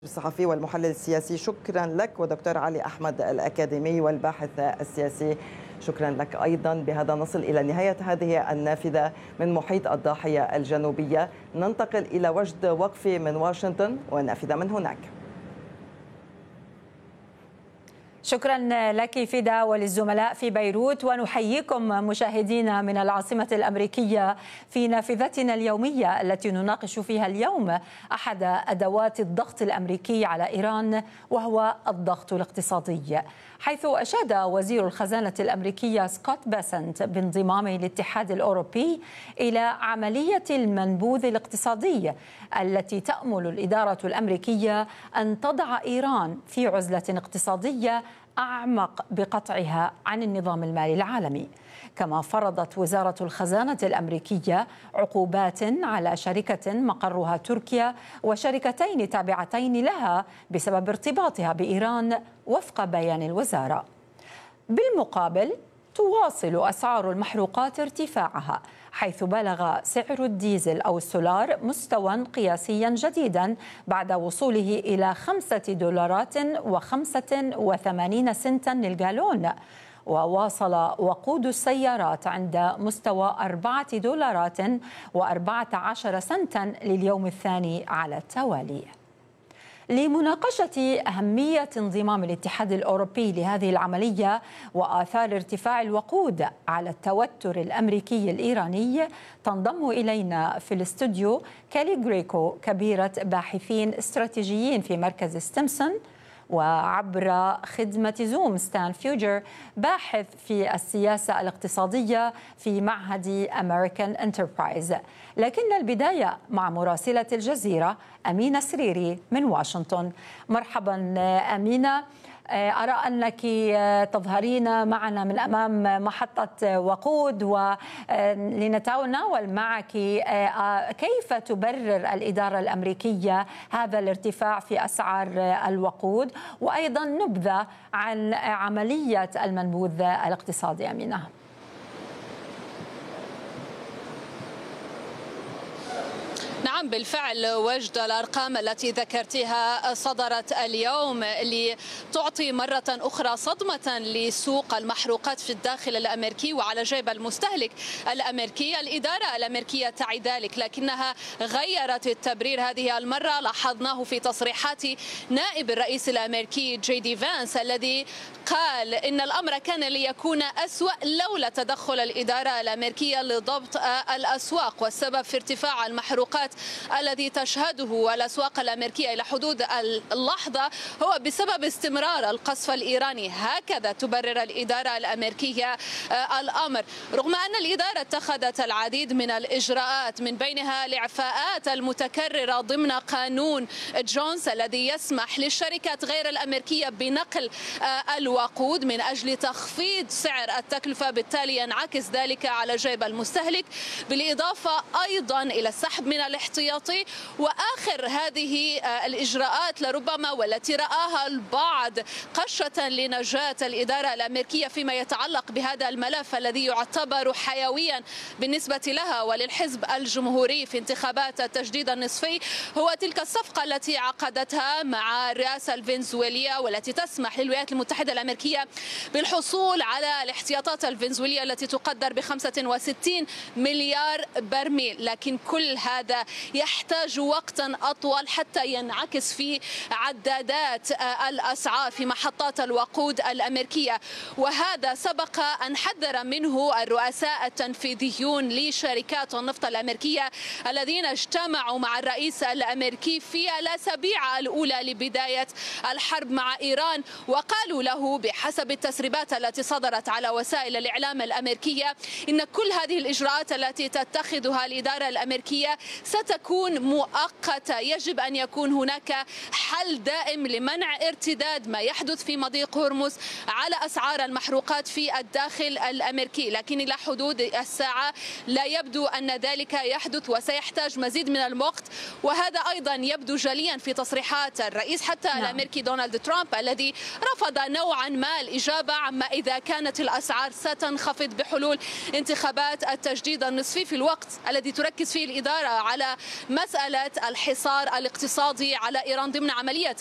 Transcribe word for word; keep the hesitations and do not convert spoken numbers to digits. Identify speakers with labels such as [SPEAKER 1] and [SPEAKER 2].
[SPEAKER 1] الصحفي والمحلل السياسي، شكرا لك. ودكتور علي أحمد الأكاديمي والباحث السياسي، شكرا لك أيضا. بهذا نصل إلى نهاية هذه النافذة من محيط الضاحية الجنوبية. ننتقل إلى وجد وقفي من واشنطن والنافذة من هناك.
[SPEAKER 2] شكرا لك فدا وللزملاء في بيروت، ونحييكم مشاهدينا من العاصمة الأمريكية في نافذتنا اليومية التي نناقش فيها اليوم أحد أدوات الضغط الأمريكي على إيران، وهو الضغط الاقتصادي، حيث أشاد وزير الخزانة الأمريكية سكوت بيسنت بانضمام الاتحاد الأوروبي إلى عملية المنبوذ الاقتصادي التي تأمل الإدارة الأمريكية أن تضع إيران في عزلة اقتصادية أعمق بقطعها عن النظام المالي العالمي. كما فرضت وزارة الخزانة الأمريكية عقوبات على شركة مقرها تركيا وشركتين تابعتين لها بسبب ارتباطها بإيران وفق بيان الوزارة. بالمقابل تواصل أسعار المحروقات ارتفاعها، حيث بلغ سعر الديزل أو السولار مستوى قياسيا جديدا بعد وصوله إلى خمسة دولارات وخمسة وثمانين سنتا للجالون، وواصل وقود السيارات عند مستوى أربعة دولارات وأربعة عشر سنتا لليوم الثاني على التوالي. لمناقشة أهمية انضمام الاتحاد الأوروبي لهذه العملية وآثار ارتفاع الوقود على التوتر الأمريكي الإيراني، تنضم إلينا في الاستوديو كالي غريكو، كبيرة باحثين استراتيجيين في مركز ستيمسون، وعبر خدمة زوم ستان فيوجر، باحث في السياسة الاقتصادية في معهد أمريكان انتربرايز. لكن البداية مع مراسلة الجزيرة أمينة سريري من واشنطن. مرحبا أمينة، أرى أنك تظهرين معنا من أمام محطة وقود، ولنتناول معك كيف تبرر الإدارة الأمريكية هذا الارتفاع في أسعار الوقود، وأيضا نبذة عن عملية المنبوذ الاقتصادي. أمينة.
[SPEAKER 3] نعم بالفعل، وجد الأرقام التي ذكرتها صدرت اليوم اللي تعطي مرة أخرى صدمة لسوق المحروقات في الداخل الأمريكي وعلى جيب المستهلك الأمريكي. الإدارة الأمريكية تعي ذلك، لكنها غيرت التبرير هذه المرة. لاحظناه في تصريحات نائب الرئيس الأمريكي جي دي فانس الذي قال إن الأمر كان ليكون أسوأ لولا تدخل الإدارة الأمريكية لضبط الأسواق، والسبب في ارتفاع المحروقات الذي تشهده الأسواق الأمريكية إلى حدود اللحظة هو بسبب استمرار القصف الإيراني. هكذا تبرر الإدارة الأمريكية الأمر، رغم أن الإدارة اتخذت العديد من الإجراءات، من بينها الإعفاءات المتكررة ضمن قانون جونز الذي يسمح للشركات غير الأمريكية بنقل الوقود من أجل تخفيض سعر التكلفة، بالتالي ينعكس ذلك على جيب المستهلك، بالإضافة أيضا إلى السحب من الاحتياطي. وآخر هذه الإجراءات لربما والتي رآها البعض قشة لنجاة الإدارة الأمريكية فيما يتعلق بهذا الملف الذي يعتبر حيويا بالنسبة لها وللحزب الجمهوري في انتخابات التجديد النصفي، هو تلك الصفقة التي عقدتها مع الرئاسة الفنزويلية والتي تسمح للولايات المتحدة الأمريكية بالحصول على الاحتياطات الفنزويلية التي تقدر ب خمسة وستين مليار برميل. لكن كل هذا يحتاج وقتا أطول حتى ينعكس في عدادات الأسعار في محطات الوقود الأمريكية، وهذا سبق أن حذر منه الرؤساء التنفيذيون لشركات النفط الأمريكية الذين اجتمعوا مع الرئيس الأمريكي في الأسابيع الأولى لبداية الحرب مع إيران، وقالوا له بحسب التسريبات التي صدرت على وسائل الإعلام الأمريكية إن كل هذه الإجراءات التي تتخذها الإدارة الأمريكية ستكون مؤقتة، يجب أن يكون هناك حل دائم لمنع ارتداد ما يحدث في مضيق هرمز على أسعار المحروقات في الداخل الأمريكي. لكن إلى حدود الساعة لا يبدو أن ذلك يحدث، وسيحتاج مزيد من الوقت، وهذا أيضا يبدو جليا في تصريحات الرئيس حتى نعم. الأمريكي دونالد ترامب الذي رفض نوعا ما الإجابة عما إذا كانت الأسعار ستنخفض بحلول انتخابات التجديد النصفي في الوقت الذي تركز فيه الإدارة على مسألة الحصار الاقتصادي على إيران ضمن عملية